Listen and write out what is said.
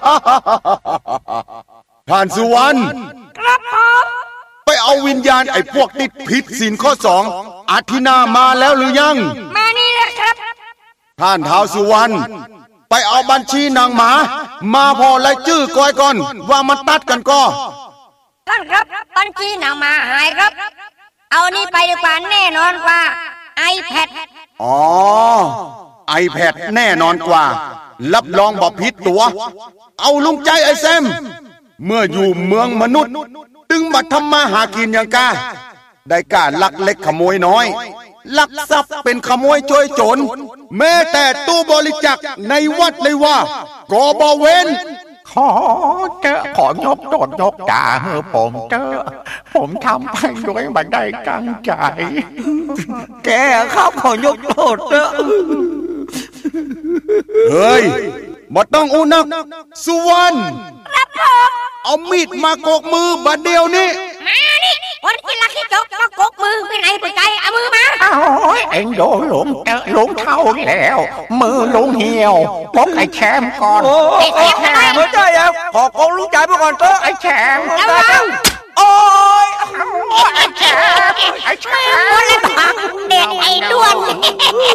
ท่านสุวรรณครับผมไปเอาวิญญาณไอ้พวกติดผิดศีลข้อ2อาทินามาแล้วหรือยังมานี่แหละครับท่านท้าวสุวรรณไปเอาบัญชีนางหมาพอไล่จื้อก้อยก่อนว่ามันตัดกันก็ท่านครับบัญชีนางหมาหายครับเอานี่ไปดีกว่าแน่นอนกว่า iPad อ๋อ iPad แน่นอนกว่ารับรองบ่ผิดตัวเอาลุงใจไอ้แซมเมื่ออยู่เมืองมนุษย์ตึงมาทำมาหากินอย่างกาได้กล้าลักเล็กขโมยน้อยลักทรัพย์เป็นขโมยช่วยโจรแม้แต่ตู้บริจาคในวัดในว่าก็บ่เว้นขอยกโทษยกด่าเมื่อผมทำไปด้วยไม่ได้ตั้งใจแกครับขอยกโทษเฮ้ยบ่ต้องอุนักสุวรรณครับผมเอามีดมาโกกมือบัดเดียวนี้มานี่คนที่ลักที่จกก็กกมือไปไหนไปใจเอามือมาเอ็งโดนลุงเท่าแล้วมือลุงเหี่ยวพกไอ้แชมป์ก่อนไม่ใช่ครับขอลุงใจไปก่อนไอ้แชมป์